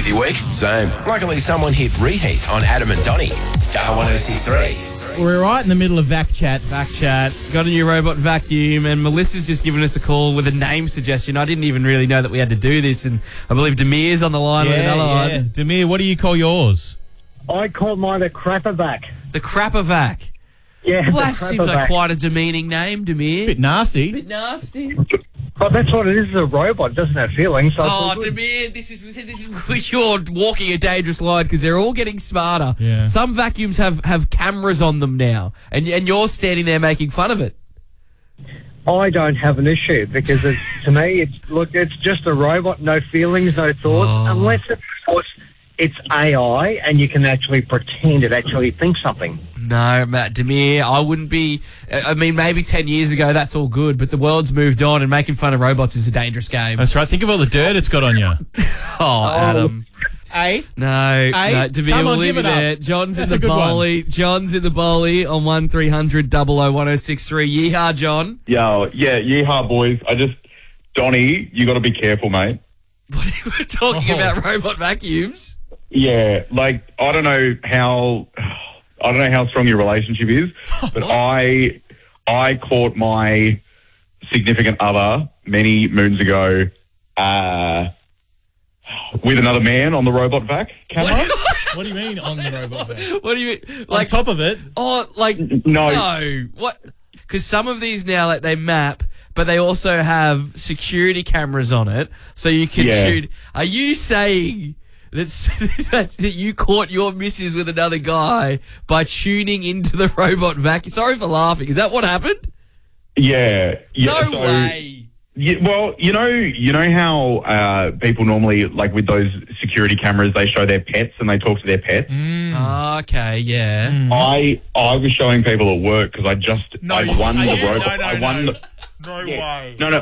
Busy week? Same. Luckily, someone hit reheat on Adam and Donnie. Star 106.3. We're right in the middle of vac chat. Got a new robot vacuum, and Melissa's just given us a call with a name suggestion. I didn't even really know that we had to do this, and I believe Demir's on the line with another one. Demir, what do you call yours? I called mine the Crappervac. The Crappervac. Yeah, Well, the that seems like Crappervac. quite a demeaning name, Demir. Bit nasty. Bit nasty. But that's what it is, a robot. It doesn't have feelings. So Oh, it's all good. Demir, this is you're walking a dangerous line because they're all getting smarter. Yeah. Some vacuums have cameras on them now, and you're standing there making fun of it. I don't have an issue because to me, it's just a robot, no feelings, no thoughts, unless of course it's AI and you can actually pretend it actually thinks something. No, Matt Demir, I wouldn't be. I mean, maybe 10 years ago that's all good, but the world's moved on, and making fun of robots is a dangerous game. That's right. Think of all the dirt it's got on you. Oh, Adam. No, Demir, Come we'll on, leave give it it up. there. John's That's in a the good one. bowley. John's in the bowley on 1300 001063. Yeehaw, John. Yo, yeah, yeehaw, boys. Donnie, you got to be careful, mate. What are you talking about? Robot vacuums? Yeah, like I don't know how strong your relationship is, but I caught my significant other many moons ago with another man on the robot vac camera. What do you mean on the robot vac? What do you mean? On top of it? Oh, like no. What? Because some of these now, like they map, but they also have security cameras on it, so you can shoot. Are you saying that you caught your missus with another guy by tuning into the robot vac? Sorry for laughing. Is that what happened? Yeah. No way. Yeah, well, you know how people normally, like with those security cameras, they show their pets and they talk to their pets. Okay, yeah. I was showing people at work because I won the robot. No way. No.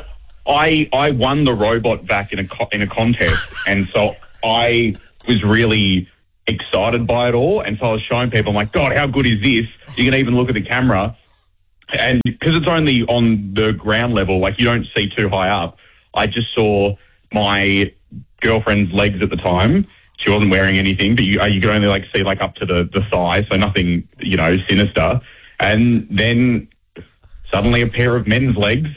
I won the robot vac in a contest, and so I was really excited by it all. And so I was showing people, I'm like, God, how good is this? You can even look at the camera. And because it's only on the ground level, like you don't see too high up, I just saw my girlfriend's legs at the time. She wasn't wearing anything, but you could only like see like up to the thigh, so nothing, sinister. And then suddenly a pair of men's legs.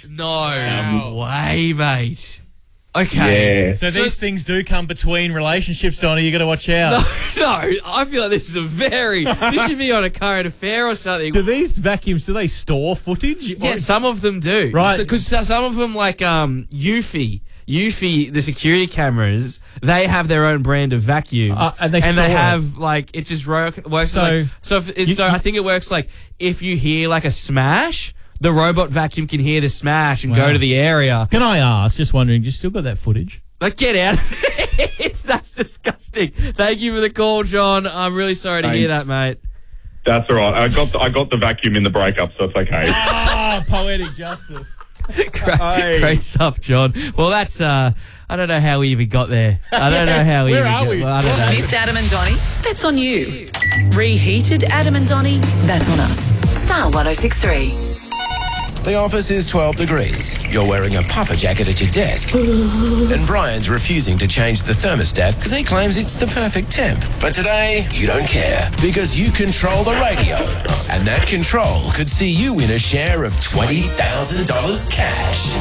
No way, mate. Okay. Yeah. So these things do come between relationships, Donnie. You got to watch out. No, I feel like this is this should be on a current affair or something. Do these vacuums, do they store footage? Yeah, some of them do. Right. Because some of them, like Eufy, the security cameras, they have their own brand of vacuums, and they have like it just works. I think it works like if you hear like a smash, the robot vacuum can hear the smash and go to the area. Can I ask, just wondering, do you still got that footage? Like, get out of it. That's disgusting. Thank you for the call, John. I'm really sorry to hear that, mate. That's all right. I got the vacuum in the breakup, so it's okay. Oh, poetic justice. Great stuff, John. Well, that's, I don't know how we even got there. I don't know how we Where even are got we? well, I don't know. Missed Adam and Donnie? That's on you. Reheated Adam and Donnie? That's on us. Star 106.3. The office is 12 degrees. You're wearing a puffer jacket at your desk. And Brian's refusing to change the thermostat because he claims it's the perfect temp. But today, you don't care because you control the radio. And that control could see you win a share of $20,000 cash.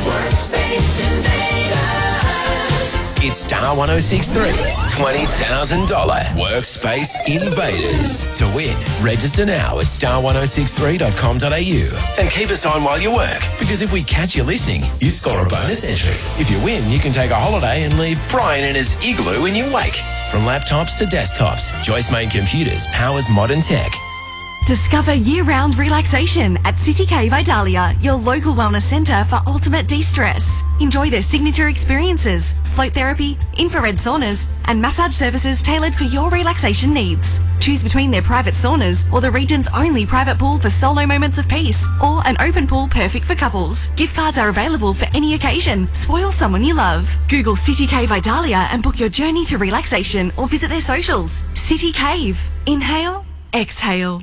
It's Star 106.3's $20,000 Workspace Invaders. To win, register now at star1063.com.au and keep us on while you work, because if we catch you listening, you score a bonus entry. If you win, you can take a holiday and leave Brian in his igloo in your wake. From laptops to desktops, Joyce Main Computers powers modern tech. Discover year-round relaxation at City Cave Idalia, your local wellness centre for ultimate de-stress. Enjoy their signature experiences, float therapy, infrared saunas, and massage services tailored for your relaxation needs. Choose between their private saunas or the region's only private pool for solo moments of peace, or an open pool perfect for couples. Gift cards are available for any occasion. Spoil someone you love. Google City Cave Idalia and book your journey to relaxation, or visit their socials. City Cave. Inhale, exhale.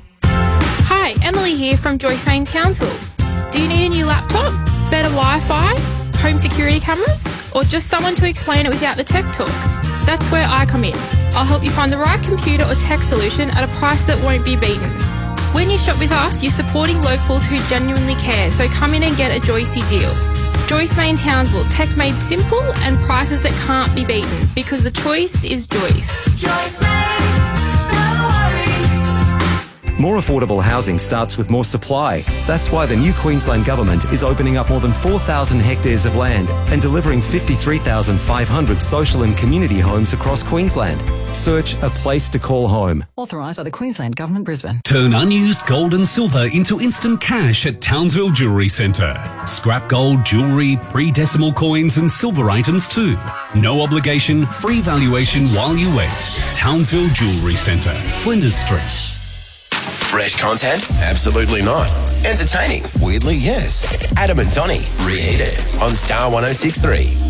Hi, Emily here from Joyce Main Council. Do you need a new laptop, better Wi-Fi, home security cameras, or just someone to explain it without the tech talk? That's where I come in. I'll help you find the right computer or tech solution at a price that won't be beaten. When you shop with us, you're supporting locals who genuinely care, so come in and get a Joycey deal. Joyce Main Townsville, tech made simple and prices that can't be beaten, because the choice is Joyce. Joyce Main, no worries. More affordable housing starts with more supply. That's why the new Queensland Government is opening up more than 4,000 hectares of land and delivering 53,500 social and community homes across Queensland. Search a place to call home. Authorised by the Queensland Government, Brisbane. Turn unused gold and silver into instant cash at Townsville Jewellery Centre. Scrap gold, jewellery, pre-decimal coins and silver items too. No obligation, free valuation while you wait. Townsville Jewellery Centre, Flinders Street. Fresh content? Absolutely not. Entertaining? Weirdly, yes. Adam and Donnie, Reheated on Star 106.3.